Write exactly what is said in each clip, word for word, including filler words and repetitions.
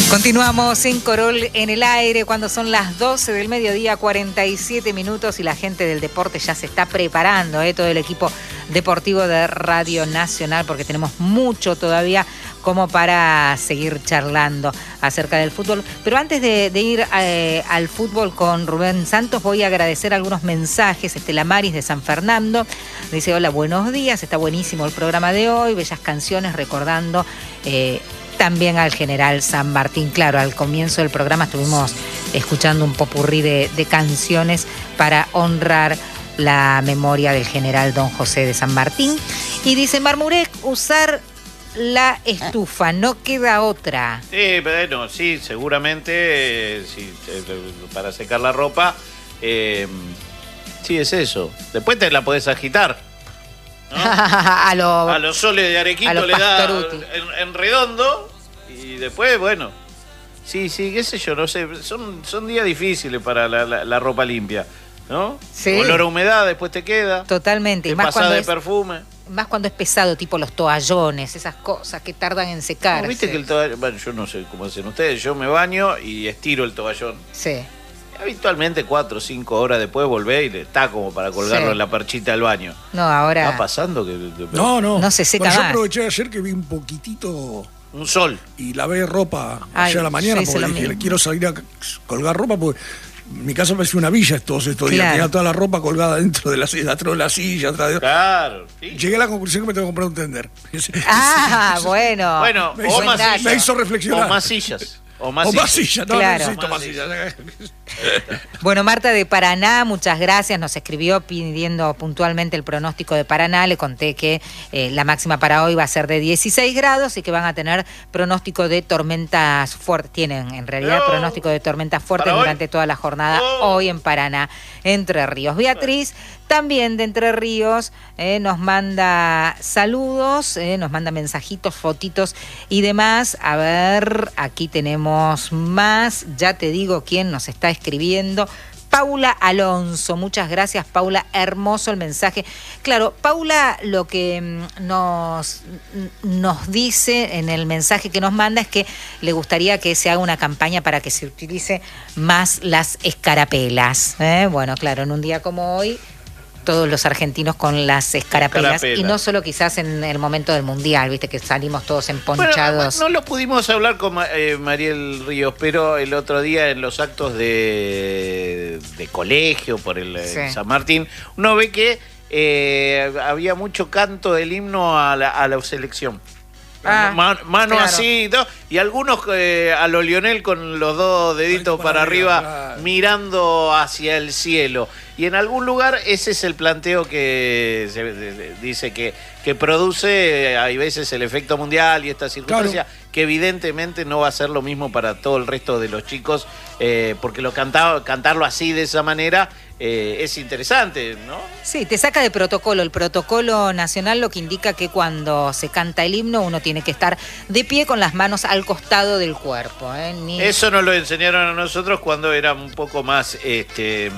Continuamos en Corol en el aire cuando son las doce del mediodía, cuarenta y siete minutos, y la gente del deporte ya se está preparando, ¿eh? Todo el equipo deportivo de Radio Nacional, porque tenemos mucho todavía como para seguir charlando acerca del fútbol. Pero antes de, de ir eh, al fútbol con Rubén Santos, voy a agradecer algunos mensajes. Estela Maris de San Fernando dice: hola, buenos días, está buenísimo el programa de hoy, bellas canciones recordando eh, también al general San Martín. Claro, al comienzo del programa estuvimos escuchando un popurrí de, de canciones para honrar la memoria del general Don José de San Martín. Y dice Marmurek, usar la estufa, no queda otra. Sí, bueno, sí, seguramente, eh, sí, eh, para secar la ropa, eh, sí, es eso. Después te la podés agitar, ¿no? a, lo, a los soles de Arequito le da en, en redondo y después, bueno, sí, sí, qué sé yo, no sé, son, son días difíciles para la, la, la ropa limpia, ¿no? Sí. Olor a humedad después te queda. Totalmente. Te más pasás cuando de es, perfume. Más cuando es pesado, tipo los toallones, esas cosas que tardan en secarse. No, viste que el toallón, bueno, yo no sé cómo hacen ustedes, yo me baño y estiro el toallón. Sí. Habitualmente cuatro o cinco horas después volvés y está como para colgarlo sí. en la perchita del baño. No, ahora... ¿Está pasando? que, que... No, no. No se seca bueno, más. Yo aproveché ayer que vi un poquitito... Un sol. Y lavé ropa Ay, ayer a la mañana sí, porque dije, quiero salir a colgar ropa porque mi casa parece una villa todos estos días. Claro. Tenía toda la ropa colgada dentro de la silla, atrás de la silla. Atrás de... Claro. Sí. Llegué a la conclusión que me tengo que comprar un tender. Ah, bueno. Bueno, me, o hizo, más sillas. me hizo reflexionar. O más sillas. O más o sillas. más sillas. No, claro. necesito más más sillas. Bueno, Marta de Paraná, muchas gracias. Nos escribió pidiendo puntualmente el pronóstico de Paraná. Le conté que eh, la máxima para hoy va a ser de dieciséis grados y que van a tener pronóstico de tormentas fuertes. Tienen, en realidad, oh. pronóstico de tormentas fuertes durante toda la jornada oh. hoy en Paraná, Entre Ríos. Beatriz, también de Entre Ríos, eh, nos manda saludos, eh, nos manda mensajitos, fotitos y demás. A ver, aquí tenemos más. Ya te digo quién nos está escribiendo. Paula Alonso, muchas gracias, Paula, hermoso el mensaje. Claro, Paula lo que nos, nos dice en el mensaje que nos manda es que le gustaría que se haga una campaña para que se utilice más las escarapelas, ¿eh? Bueno, claro, en un día como hoy, todos los argentinos con las escarapelas, escarapelas. Y no solo quizás en el momento del Mundial, viste que salimos todos emponchados. Bueno, no lo pudimos hablar con eh, Mariel Ríos, pero el otro día en los actos de, de colegio por el sí. San Martín, uno ve que eh, había mucho canto del himno a la, a la selección. Ah, Man, mano claro. así ¿no? Y algunos eh, a lo Lionel con los dos deditos para, para arriba, arriba claro. mirando hacia el cielo. Y en algún lugar ese es el planteo que se, de, de, dice que, que produce, hay veces el efecto mundial y esta circunstancia, claro. que evidentemente no va a ser lo mismo para todo el resto de los chicos, eh, porque lo cantado, cantarlo así de esa manera eh, es interesante, ¿no? Sí, te saca de protocolo. El protocolo nacional lo que indica que cuando se canta el himno uno tiene que estar de pie con las manos al costado del cuerpo, ¿eh? Ni... Eso nos lo enseñaron a nosotros cuando era un poco más... este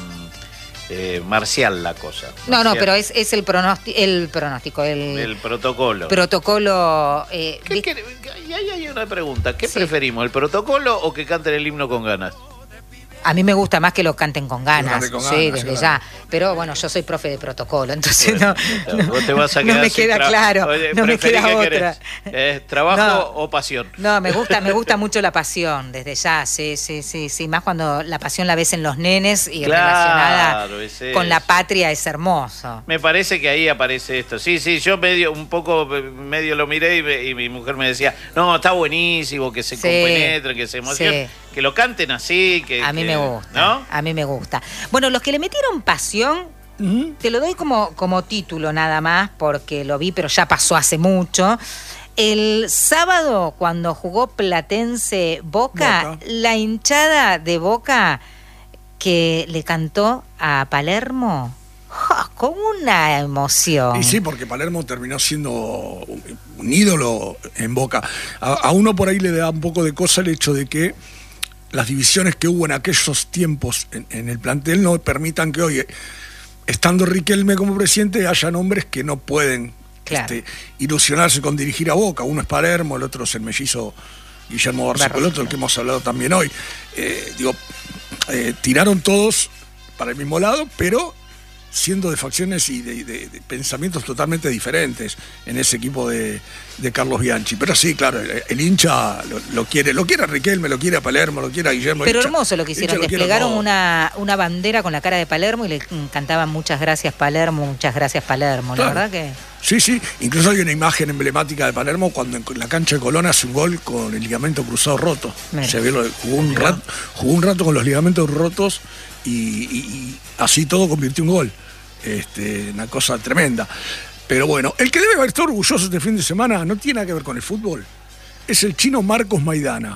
Eh, marcial la cosa. Marcial. No, no, pero es, es el, pronóstico, el pronóstico, el, el protocolo. Protocolo. Eh, ¿Qué, qué, y ahí hay una pregunta. ¿Qué sí. preferimos, el protocolo o que canten el himno con ganas? A mí me gusta más que lo canten con ganas, con sí, ganas, desde claro. ya. Pero bueno, yo soy profe de protocolo, entonces bueno, no, vos te vas a quedar no me queda tra- claro, Oye, no me queda otra. Eh, ¿Trabajo no, o pasión? No, me gusta, me gusta mucho la pasión, desde ya, sí, sí, sí, sí. Más cuando la pasión la ves en los nenes y claro, relacionada ese con es. la patria es hermoso. Me parece que ahí aparece esto. Sí, sí, yo medio, un poco medio lo miré y, me, y mi mujer me decía, no, está buenísimo, que se sí, compenetren, que se emocionen. Sí. Que lo canten así, que... A mí que, me gusta, ¿no? A mí me gusta. Bueno, los que le metieron pasión, uh-huh. te lo doy como, como título nada más, porque lo vi, pero ya pasó hace mucho. El sábado, cuando jugó Platense Boca, Boca, la hinchada de Boca que le cantó a Palermo... ¡Oh, con una emoción! Y sí, porque Palermo terminó siendo un ídolo en Boca. A, a uno por ahí le da un poco de cosa el hecho de que las divisiones que hubo en aquellos tiempos en, en el plantel no permitan que hoy, estando Riquelme como presidente, haya nombres que no pueden claro. este, ilusionarse con dirigir a Boca. Uno es Palermo, el otro es el mellizo Guillermo Barcicolotto, del que hemos hablado también hoy. Eh, digo, eh, tiraron todos para el mismo lado, pero siendo de facciones y de, de, de pensamientos totalmente diferentes en ese equipo de, de Carlos Bianchi. Pero sí, claro, el, el hincha lo, lo quiere, lo quiere a Riquelme, lo quiere a Palermo, lo quiere a Guillermo. Pero hincha, hermoso lo que hicieron, lo desplegaron una, una bandera con la cara de Palermo y le cantaban muchas gracias Palermo, muchas gracias Palermo, claro. La verdad que... Sí, sí, incluso hay una imagen emblemática de Palermo cuando en la cancha de Colón hace un gol con el ligamento cruzado roto. Mira. Se ve, jugó, un rato, jugó un rato con los ligamentos rotos y, y, y así todo convirtió un gol. Este, una cosa tremenda. Pero bueno, el que debe estar orgulloso este fin de semana no tiene nada que ver con el fútbol. Es el chino Marcos Maidana.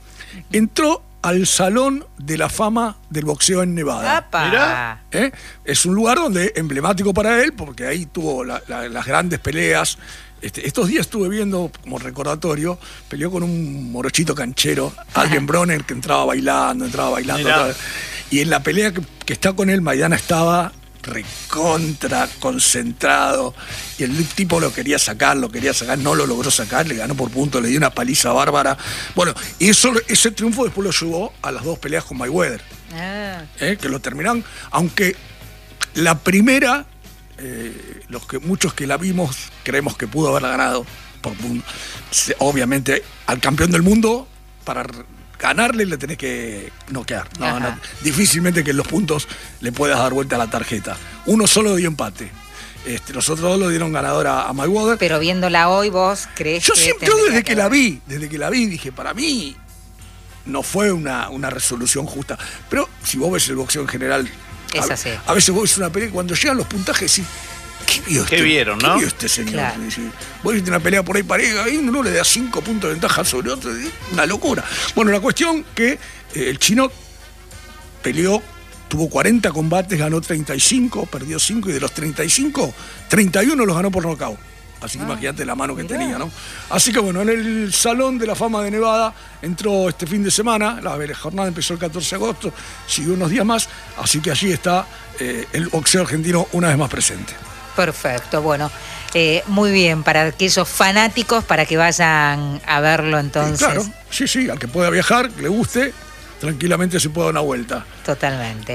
Entró al Salón de la Fama del Boxeo en Nevada. Mirá. ¿Eh? Es un lugar donde emblemático para él, porque ahí tuvo la, la, las grandes peleas. Este, estos días estuve viendo, como recordatorio, peleó con un morochito canchero, Adrien Bronner, que entraba bailando, entraba bailando. Entraba, y en la pelea que, que está con él, Maidana estaba recontra concentrado y el tipo lo quería sacar, lo quería sacar, no lo logró sacar, le ganó por punto, le dio una paliza bárbara. Bueno, y eso, ese triunfo después lo llevó a las dos peleas con Mayweather, ah. ¿eh? Que lo terminaron, aunque la primera, eh, los que muchos que la vimos creemos que pudo haberla ganado por punto. Obviamente al campeón del mundo para ganarle le tenés que noquear. No, no, difícilmente que en los puntos le puedas dar vuelta a la tarjeta. Uno solo dio empate. Este, los otros dos lo dieron ganador a, a Mayweather. Pero viéndola hoy, ¿vos crees yo que...? Siempre, yo desde que la vi, desde que la vi, dije, para mí no fue una, una resolución justa. Pero si vos ves el boxeo en general, es así. A, a veces vos ves una pelea y cuando llegan los puntajes decís, ¿qué vio este, ¿Qué vieron, ¿qué no? vio este señor? Claro. Vos viste una pelea por ahí pareja y uno le da cinco puntos de ventaja sobre otro, una locura. Bueno, la cuestión que eh, el chino peleó, tuvo cuarenta combates, ganó treinta y cinco, perdió cinco y de los treinta y cinco, treinta y uno los ganó por nocaut. Así que ah, imagínate la mano que mirá. tenía, ¿no? Así que bueno, en el Salón de la Fama de Nevada entró este fin de semana, la jornada empezó el catorce de agosto, siguió unos días más, así que allí está eh, el boxeo argentino una vez más presente. Perfecto, bueno, eh, muy bien, para aquellos fanáticos, para que vayan a verlo entonces. Sí, claro, sí, sí, al que pueda viajar, que le guste, tranquilamente se puede dar una vuelta. Totalmente.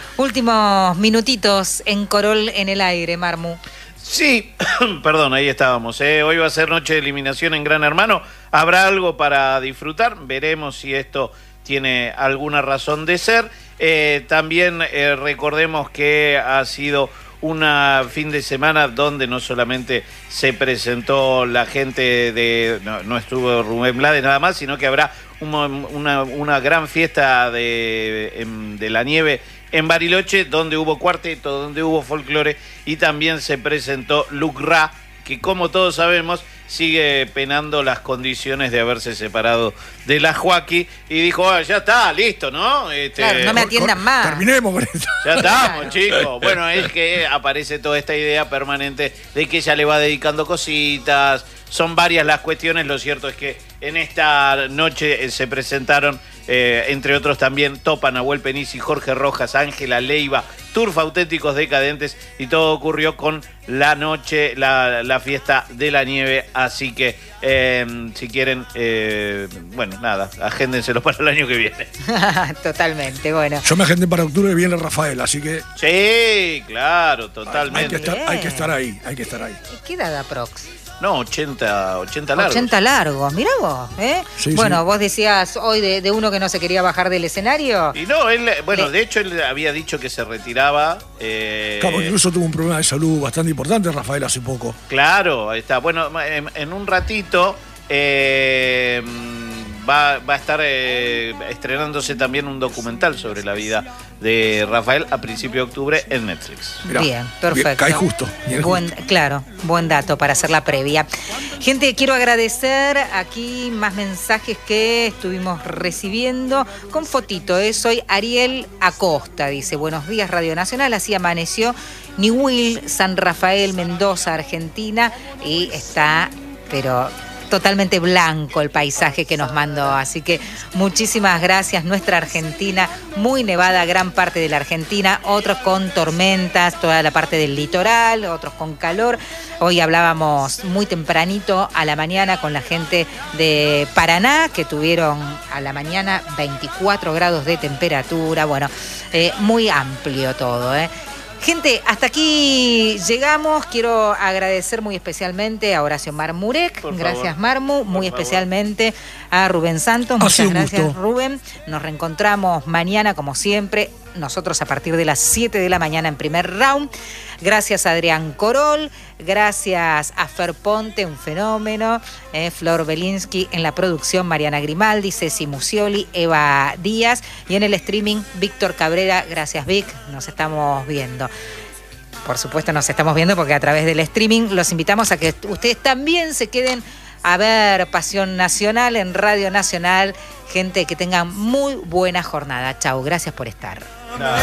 Últimos minutitos en Corol en el aire, Marmu. Sí, perdón, ahí estábamos. ¿eh? Hoy va a ser noche de eliminación en Gran Hermano. Habrá algo para disfrutar. Veremos si esto tiene alguna razón de ser. Eh, también eh, recordemos que ha sido un fin de semana donde no solamente se presentó la gente de... No, no estuvo Rubén Blades nada más, sino que habrá una, una, una gran fiesta de, de la nieve en Bariloche, donde hubo cuarteto, donde hubo folclore, y también se presentó Luc Ra, que como todos sabemos sigue penando las condiciones de haberse separado de la Joaquí, y dijo, ah, ya está, listo, ¿no? Este, claro, no me atiendan con, más. Terminemos con esto. Ya estamos, chicos. Bueno, es que aparece toda esta idea permanente de que ella le va dedicando cositas. Son varias las cuestiones. Lo cierto es que en esta noche se presentaron, eh, entre otros también, Topa, Nahuel Penisi, Jorge Rojas, Ángela Leiva, Turf Auténticos Decadentes, y todo ocurrió con la noche, la, la fiesta de la nieve. Así que, eh, si quieren, eh, bueno, nada, agéndenselo para el año que viene. Totalmente, bueno. Yo me agendé para octubre y viene Rafael, así que... Sí, claro, totalmente. Hay que estar, hay que estar ahí, hay que estar ahí. ¿Qué edad aprox? No, ochenta, ochenta largos. ochenta largos, mirá vos, ¿eh? Sí, bueno, sí. Vos decías hoy de, de uno que no se quería bajar del escenario. Y no, él, bueno, Le... de hecho él había dicho que se retiraba. Eh... Claro, incluso tuvo un problema de salud bastante importante, Rafael, hace poco. Claro, ahí está. Bueno, en, en un ratito eh, va, va a estar eh, estrenándose también un documental sobre la vida de Rafael a principios de octubre en Netflix. Mirá, bien, perfecto. Bien, cae justo. Buen, justo. Claro, buen dato para hacer la previa. Gente, quiero agradecer aquí más mensajes que estuvimos recibiendo con fotito. ¿eh? Soy Ariel Acosta, dice, buenos días Radio Nacional, así amaneció Niwil, San Rafael, Mendoza, Argentina, y está, pero... totalmente blanco el paisaje que nos mandó. Así que muchísimas gracias. Nuestra Argentina, muy nevada, gran parte de la Argentina, otros con tormentas, toda la parte del litoral, otros con calor. Hoy hablábamos muy tempranito a la mañana con la gente de Paraná, que tuvieron a la mañana veinticuatro grados de temperatura. Bueno, eh, muy amplio todo, ¿eh? Gente, hasta aquí llegamos. Quiero agradecer muy especialmente a Horacio Marmurek. Por gracias, favor. Marmu. Muy Por especialmente a Rubén Santos. Ha Muchas sido un gracias, gusto. Rubén. Nos reencontramos mañana, como siempre. Nosotros a partir de las siete de la mañana en primer round. Gracias a Adrián Corol. Gracias a Fer Ponte, un fenómeno. Eh, Flor Belinsky en la producción. Mariana Grimaldi, Ceci Musioli, Eva Díaz. Y en el streaming, Víctor Cabrera. Gracias, Vic. Nos estamos viendo. Por supuesto, nos estamos viendo porque a través del streaming los invitamos a que ustedes también se queden a ver Pasión Nacional en Radio Nacional. Gente, que tengan muy buena jornada. Chau, gracias por estar. No.